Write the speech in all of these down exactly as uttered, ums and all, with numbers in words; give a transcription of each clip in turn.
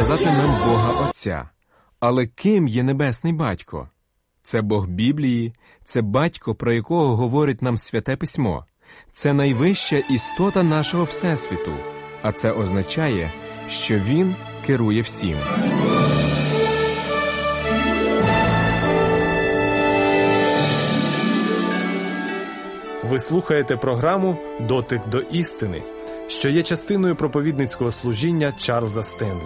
показати нам Бога Отця. Але ким є Небесний Батько? Це Бог Біблії, це Батько, про якого говорить нам Святе Письмо. Це найвища істота нашого Всесвіту, а це означає, що Він керує всім. Ви слухаєте програму «Дотик до істини», що є частиною проповідницького служіння Чарльза Стенлі.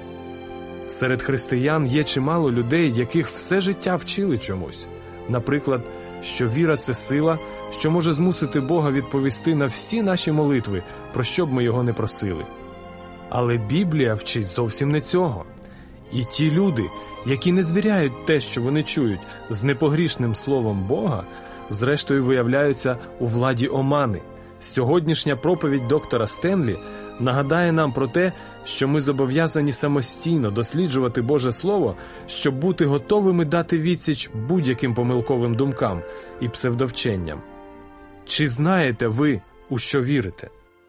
Серед християн є чимало людей, яких все життя вчили чомусь. Наприклад, що віра – це сила, що може змусити Бога відповісти на всі наші молитви, про що б ми його не просили. Але Біблія вчить зовсім не цього. І ті люди, які не звіряють те, що вони чують, з непогрішним словом Бога, зрештою виявляються у владі омани. Сьогоднішня проповідь доктора Стенлі нагадає нам про те, що ми зобов'язані самостійно досліджувати Боже Слово, щоб бути готовими дати відсіч будь-яким помилковим думкам і псевдовченням. Чи знаєте ви, у що вірите?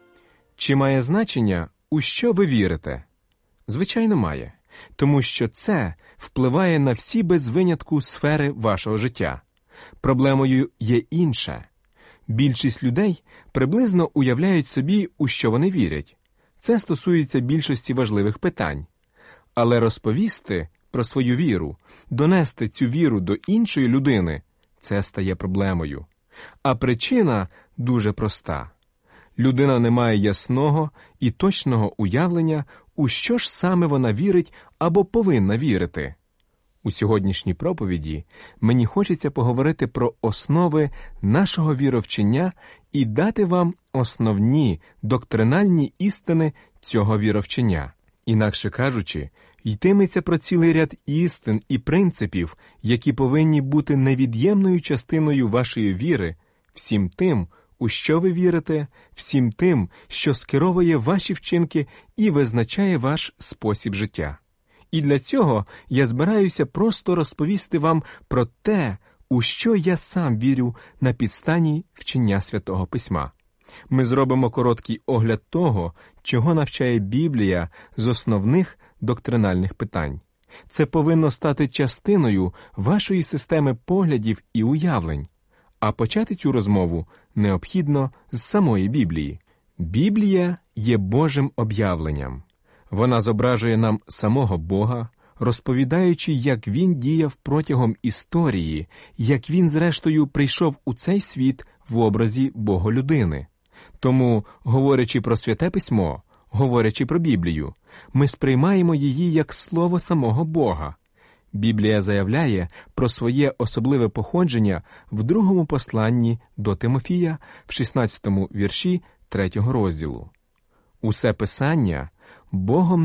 Чи має значення, у що ви вірите? Звичайно, має. Тому що це впливає на всі без винятку сфери вашого життя. Проблемою є інше. Більшість людей приблизно уявляють собі, у що вони вірять. Це стосується більшості важливих питань. Але розповісти про свою віру, донести цю віру до іншої людини – це стає проблемою. А причина дуже проста. Людина не має ясного і точного уявлення, у що ж саме вона вірить або повинна вірити. У сьогоднішній проповіді мені хочеться поговорити про основи нашого віровчення і дати вам основні доктринальні істини цього віровчення. Інакше кажучи, йтиметься про цілий ряд істин і принципів, які повинні бути невід'ємною частиною вашої віри, всім тим, у що ви вірите, всім тим, що скеровує ваші вчинки і визначає ваш спосіб життя. І для цього я збираюся просто розповісти вам про те, у що я сам вірю на підставі вчення Святого Письма. Ми зробимо короткий огляд того, чого навчає Біблія з основних доктринальних питань. Це повинно стати частиною вашої системи поглядів і уявлень. А почати цю розмову необхідно з самої Біблії. Біблія є Божим об'явленням. Вона зображує нам самого Бога, розповідаючи, як Він діяв протягом історії, як Він, зрештою, прийшов у цей світ в образі Боголюдини. Тому, говорячи про Святе Письмо, говорячи про Біблію, ми сприймаємо її як слово самого Бога. Біблія заявляє про своє особливе походження в другому посланні до Тимофія в шістнадцятому вірші третього розділу. Усе Писання Богом